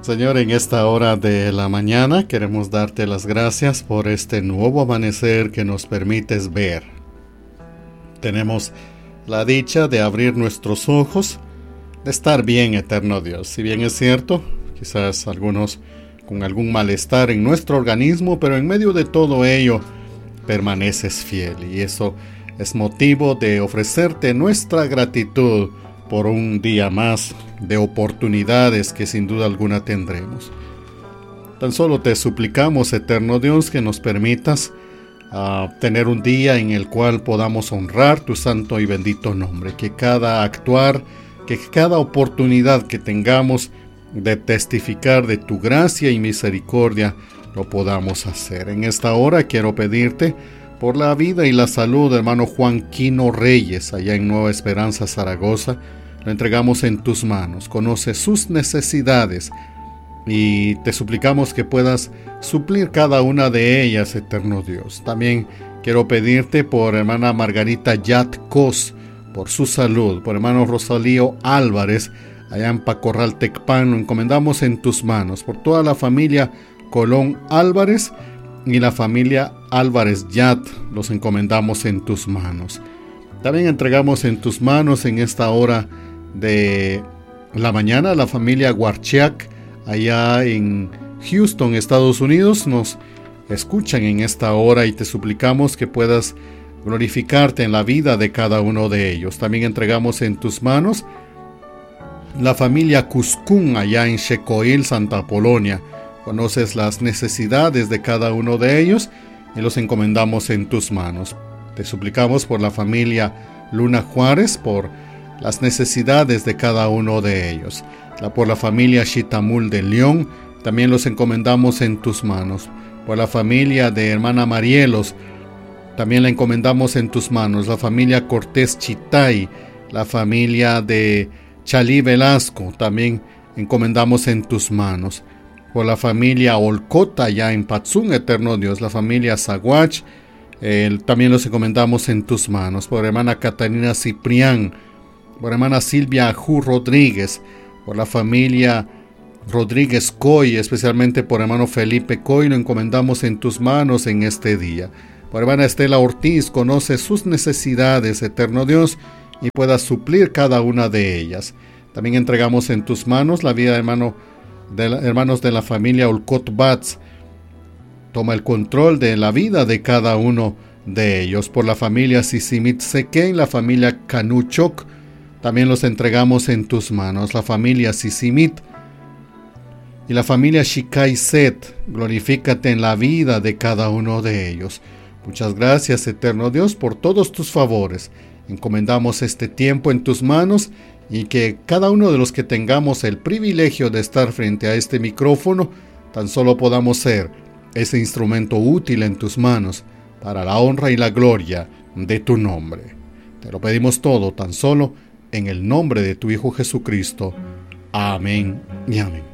Señor, en esta hora de la mañana queremos darte las gracias por este nuevo amanecer que nos permites ver. Tenemos la dicha de abrir nuestros ojos, de estar bien, eterno Dios. Si bien es cierto, quizás algunos con algún malestar en nuestro organismo, pero en medio de todo ello permaneces fiel, y eso es motivo de ofrecerte nuestra gratitud por un día más de oportunidades que sin duda alguna tendremos. Tan solo te suplicamos, eterno Dios, que nos permitas tener un día en el cual podamos honrar tu santo y bendito nombre, que cada actuar, que cada oportunidad que tengamos de testificar de tu gracia y misericordia, lo podamos hacer. En esta hora quiero pedirte por la vida y la salud de hermano Juan Quino Reyes, allá en Nueva Esperanza, Zaragoza. Lo entregamos en tus manos. Conoce sus necesidades y te suplicamos que puedas suplir cada una de ellas, eterno Dios. También quiero pedirte por hermana Margarita Yat Cos, por su salud, por hermano Rosalío Álvarez, allá en Pacorral Tecpan. Lo encomendamos en tus manos. Por toda la familia Colón Álvarez y la familia Álvarez Yat, los encomendamos en tus manos. También entregamos en tus manos en esta hora de la mañana la familia Guarchiak, allá en Houston, Estados Unidos. Nos escuchan en esta hora y te suplicamos que puedas glorificarte en la vida de cada uno de ellos. También entregamos en tus manos la familia Cuscún, allá en Shecoil, Santa Polonia. Conoces las necesidades de cada uno de ellos y los encomendamos en tus manos. Te suplicamos por la familia Luna Juárez, por las necesidades de cada uno de ellos. Por la familia Chitamul de León, también los encomendamos en tus manos. Por la familia de hermana Marielos, también la encomendamos en tus manos. La familia Cortés Chitay, la familia de Chalí Velasco, también encomendamos en tus manos. Por la familia Olcota, ya en Patzún, eterno Dios. La familia Zaguach, también los encomendamos en tus manos. Por hermana Catalina Ciprián, por hermana Silvia Ajú Rodríguez, por la familia Rodríguez Coy, especialmente por hermano Felipe Coy, lo encomendamos en tus manos en este día. Por hermana Estela Ortiz, conoce sus necesidades, eterno Dios, y puedas suplir cada una de ellas. También entregamos en tus manos la vida de hermanos de la familia Olcott Bats. Toma el control de la vida de cada uno de ellos. Por la familia Sisimit Sequén, la familia Canuchoc, también los entregamos en tus manos. La familia Sisimit y la familia Shikai Set, glorifícate en la vida de cada uno de ellos. Muchas gracias, eterno Dios, por todos tus favores. Encomendamos este tiempo en tus manos y que cada uno de los que tengamos el privilegio de estar frente a este micrófono, tan solo podamos ser ese instrumento útil en tus manos para la honra y la gloria de tu nombre. Te lo pedimos todo tan solo en el nombre de tu Hijo Jesucristo. Amén y amén.